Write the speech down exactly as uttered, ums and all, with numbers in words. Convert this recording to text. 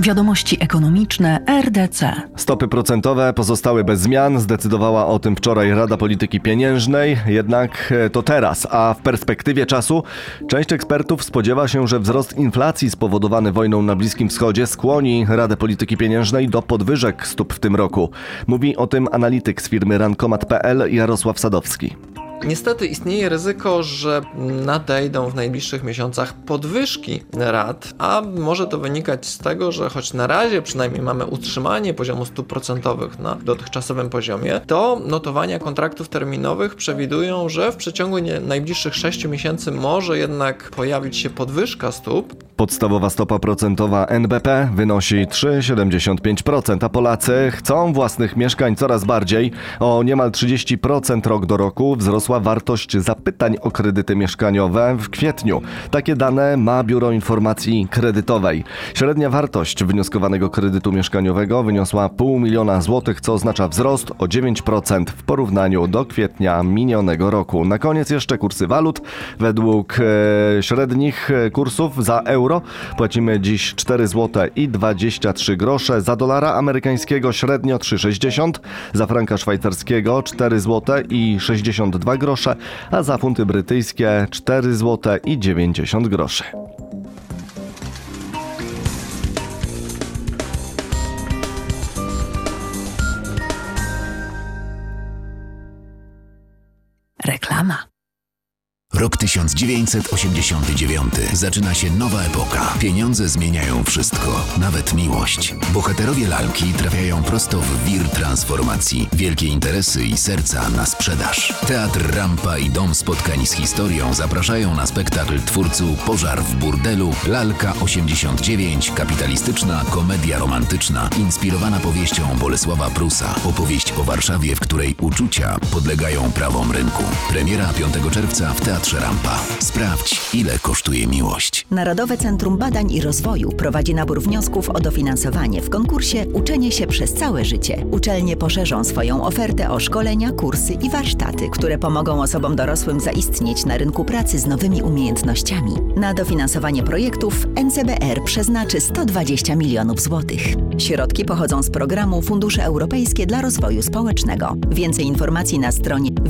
Wiadomości ekonomiczne R D C. Stopy procentowe pozostały bez zmian. Zdecydowała o tym wczoraj Rada Polityki Pieniężnej. Jednak to teraz, a w perspektywie czasu część ekspertów spodziewa się, że wzrost inflacji spowodowany wojną na Bliskim Wschodzie skłoni Radę Polityki Pieniężnej do podwyżek stóp w tym roku. Mówi o tym analityk z firmy rankomat kropka p l Jarosław Sadowski. Niestety istnieje ryzyko, że nadejdą w najbliższych miesiącach podwyżki rat, a może to wynikać z tego, że choć na razie przynajmniej mamy utrzymanie poziomu stóp procentowych na dotychczasowym poziomie, to notowania kontraktów terminowych przewidują, że w przeciągu nie, najbliższych sześciu miesięcy może jednak pojawić się podwyżka stóp. Podstawowa stopa procentowa N B P wynosi trzy przecinek siedemdziesiąt pięć procent, a Polacy chcą własnych mieszkań coraz bardziej. O niemal trzydzieści procent rok do roku wzrosła wartość zapytań o kredyty mieszkaniowe w kwietniu. Takie dane ma Biuro Informacji Kredytowej. Średnia wartość wnioskowanego kredytu mieszkaniowego wyniosła pół miliona złotych, co oznacza wzrost o dziewięć procent w porównaniu do kwietnia minionego roku. Na koniec jeszcze kursy walut. Według e, średnich kursów za euro płacimy dziś cztery złote i dwadzieścia trzy grosze, za dolara amerykańskiego średnio trzy przecinek sześćdziesiąt, za franka szwajcarskiego cztery złote i sześćdziesiąt dwa grosze, a za funty brytyjskie cztery złote i dziewięćdziesiąt groszy. Reklama. Rok tysiąc dziewięćset osiemdziesiąty dziewiąty. Zaczyna się nowa epoka. Pieniądze zmieniają wszystko, nawet miłość. Bohaterowie lalki trafiają prosto w wir transformacji. Wielkie interesy i serca na sprzedaż. Teatr Rampa i Dom Spotkań z Historią zapraszają na spektakl twórców Pożar w burdelu, Lalka osiemdziesiąt dziewięć, kapitalistyczna komedia romantyczna, inspirowana powieścią Bolesława Prusa. Opowieść o Warszawie, w której uczucia podlegają prawom rynku. Premiera piątego czerwca w Teatrze Rampa. Sprawdź, ile kosztuje miłość. Narodowe Centrum Badań i Rozwoju prowadzi nabór wniosków o dofinansowanie w konkursie Uczenie się przez całe życie. Uczelnie poszerzą swoją ofertę o szkolenia, kursy i warsztaty, które pomogą osobom dorosłym zaistnieć na rynku pracy z nowymi umiejętnościami. Na dofinansowanie projektów N C B R przeznaczy sto dwadzieścia milionów złotych. Środki pochodzą z programu Fundusze Europejskie dla Rozwoju Społecznego. Więcej informacji na stronie